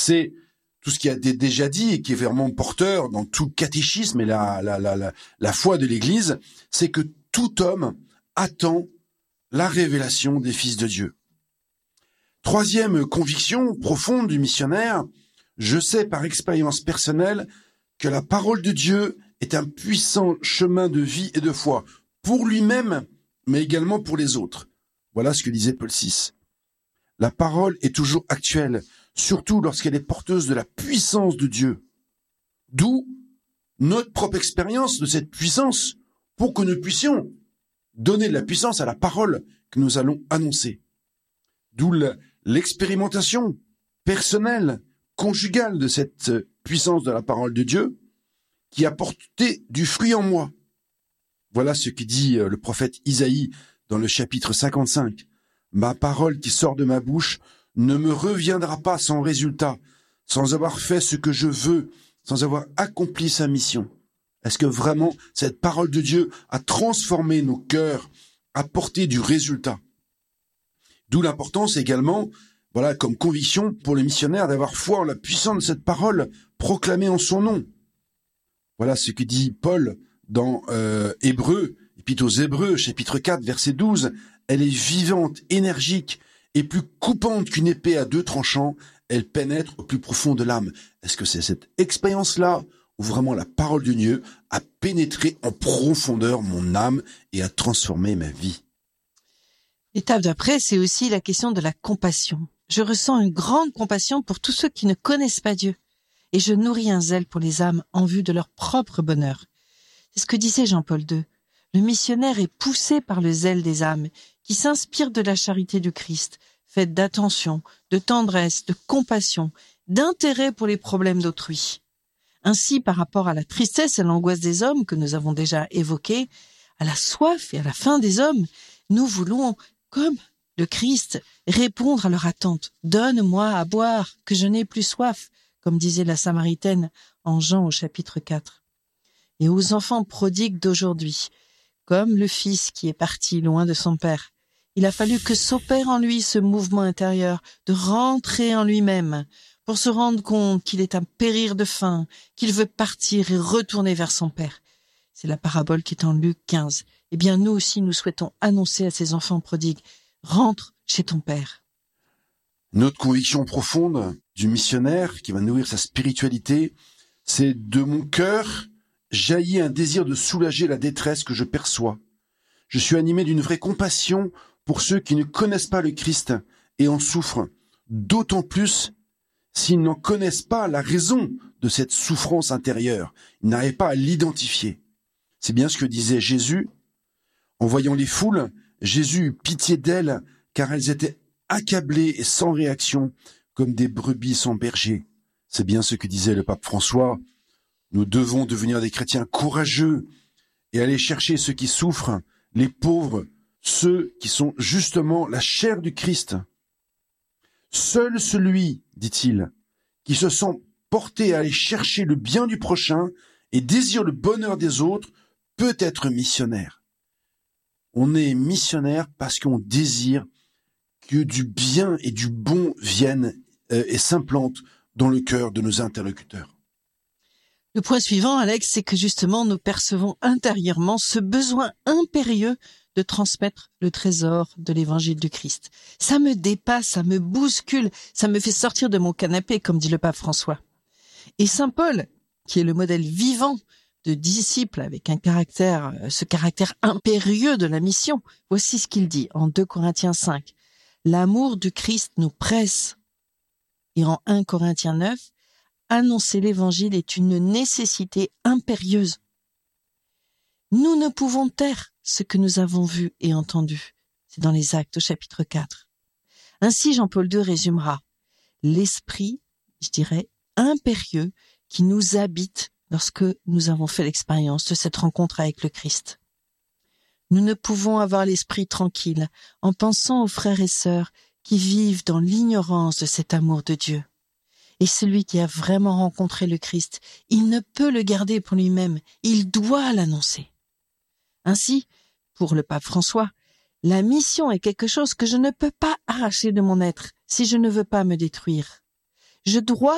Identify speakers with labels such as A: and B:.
A: c'est tout ce qui a été déjà dit et qui est vraiment porteur dans tout le catéchisme et la foi de l'Église, c'est que tout homme attend la révélation des fils de Dieu. Troisième conviction profonde du missionnaire, je sais par expérience personnelle que la parole de Dieu est un puissant chemin de vie et de foi pour lui-même, mais également pour les autres. Voilà ce que disait Paul VI. La parole est toujours actuelle, surtout lorsqu'elle est porteuse de la puissance de Dieu. D'où notre propre expérience de cette puissance pour que nous puissions donner de la puissance à la parole que nous allons annoncer. D'où l'expérimentation personnelle, conjugale de cette puissance de la parole de Dieu qui a porté du fruit en moi. Voilà ce que dit le prophète Isaïe dans le chapitre 55. « Ma parole qui sort de ma bouche ne me reviendra pas sans résultat, sans avoir fait ce que je veux, sans avoir accompli sa mission. » Est-ce que vraiment cette parole de Dieu a transformé nos cœurs, a porté du résultat? D'où l'importance également, voilà, comme conviction pour le missionnaire d'avoir foi en la puissance de cette parole proclamée en son nom. Voilà ce que dit Paul dans Hébreux, Épître aux Hébreux, chapitre 4, verset 12. Elle est vivante, énergique et plus coupante qu'une épée à deux tranchants. Elle pénètre au plus profond de l'âme. Est-ce que c'est cette expérience-là où vraiment la parole de Dieu a pénétré en profondeur mon âme et a transformé ma vie?
B: L'étape d'après, c'est aussi la question de la compassion. Je ressens une grande compassion pour tous ceux qui ne connaissent pas Dieu. Et je nourris un zèle pour les âmes en vue de leur propre bonheur. C'est ce que disait Jean-Paul II. Le missionnaire est poussé par le zèle des âmes, qui s'inspire de la charité du Christ, faite d'attention, de tendresse, de compassion, d'intérêt pour les problèmes d'autrui. Ainsi, par rapport à la tristesse et l'angoisse des hommes que nous avons déjà évoquées, à la soif et à la faim des hommes, nous voulons, comme le Christ, répondre à leur attente. « Donne-moi à boire, que je n'ai plus soif », comme disait la Samaritaine en Jean au chapitre 4. Et aux enfants prodigues d'aujourd'hui, comme le fils qui est parti loin de son père, il a fallu que s'opère en lui ce mouvement intérieur de rentrer en lui-même pour se rendre compte qu'il est à périr de faim, qu'il veut partir et retourner vers son père. C'est la parabole qui est en Luc 15. Eh bien, nous aussi, nous souhaitons annoncer à ces enfants prodigues, rentre chez ton père.
A: Notre conviction profonde du missionnaire qui va nourrir sa spiritualité, c'est de mon cœur jaillit un désir de soulager la détresse que je perçois. Je suis animé d'une vraie compassion pour ceux qui ne connaissent pas le Christ et en souffrent, d'autant plus s'ils n'en connaissent pas la raison de cette souffrance intérieure. Ils n'arrivent pas à l'identifier. C'est bien ce que disait Jésus. En voyant les foules, Jésus eut pitié d'elles, car elles étaient accablées et sans réaction, comme des brebis sans berger. C'est bien ce que disait le pape François. Nous devons devenir des chrétiens courageux et aller chercher ceux qui souffrent, les pauvres, ceux qui sont justement la chair du Christ. Seul celui, dit-il, qui se sent porté à aller chercher le bien du prochain et désire le bonheur des autres, peut être missionnaire. On est missionnaire parce qu'on désire que du bien et du bon viennent et s'implantent dans le cœur de nos interlocuteurs.
B: Le point suivant, Alex, c'est que justement nous percevons intérieurement ce besoin impérieux de transmettre le trésor de l'évangile du Christ. Ça me dépasse, ça me bouscule, ça me fait sortir de mon canapé, comme dit le pape François. Et saint Paul, qui est le modèle vivant de disciple avec ce caractère impérieux de la mission, voici ce qu'il dit en 2 Corinthiens 5. L'amour du Christ nous presse. Et en 1 Corinthiens 9, annoncer l'évangile est une nécessité impérieuse. Nous ne pouvons taire ce que nous avons vu et entendu. C'est dans les Actes au chapitre 4. Ainsi, Jean-Paul II résumera l'esprit, je dirais, impérieux qui nous habite lorsque nous avons fait l'expérience de cette rencontre avec le Christ. Nous ne pouvons avoir l'esprit tranquille en pensant aux frères et sœurs qui vivent dans l'ignorance de cet amour de Dieu. Et celui qui a vraiment rencontré le Christ, il ne peut le garder pour lui-même, il doit l'annoncer. Ainsi, pour le pape François, la mission est quelque chose que je ne peux pas arracher de mon être si je ne veux pas me détruire. Je dois